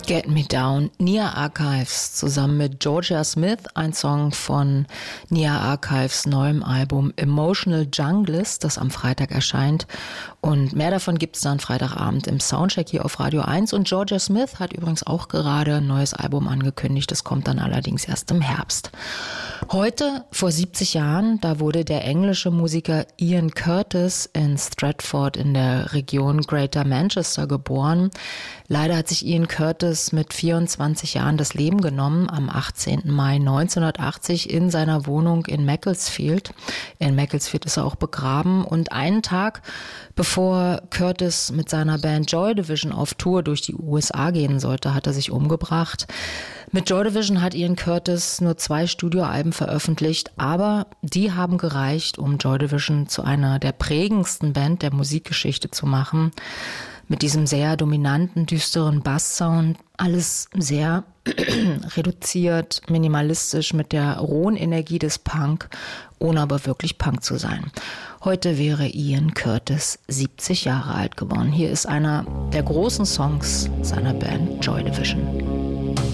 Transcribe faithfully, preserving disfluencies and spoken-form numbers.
Get Me Down, Nia Archives zusammen mit Georgia Smith, ein Song von Nia Archives neuem Album Emotional Junglist, das am Freitag erscheint. Und mehr davon gibt es dann Freitagabend im Soundcheck hier auf Radio eins. Und Georgia Smith hat übrigens auch gerade ein neues Album angekündigt, das kommt dann allerdings erst im Herbst. Heute, vor siebzig Jahren, da wurde der englische Musiker Ian Curtis in Stratford in der Region Greater Manchester geboren. Leider hat sich Ian Curtis mit vierundzwanzig Jahren das Leben genommen, am achtzehnten Mai neunzehnhundertachtzig in seiner Wohnung in Macclesfield. In Macclesfield ist er auch begraben und einen Tag bevor Curtis mit seiner Band Joy Division auf Tour durch die U S A gehen sollte, hat er sich umgebracht. Mit Joy Division hat Ian Curtis nur zwei Studioalben veröffentlicht, aber die haben gereicht, um Joy Division zu einer der prägendsten Band der Musikgeschichte zu machen. Mit diesem sehr dominanten, düsteren Basssound, alles sehr reduziert, minimalistisch, mit der rohen Energie des Punk, ohne aber wirklich Punk zu sein. Heute wäre Ian Curtis siebzig Jahre alt geworden. Hier ist einer der großen Songs seiner Band Joy Division.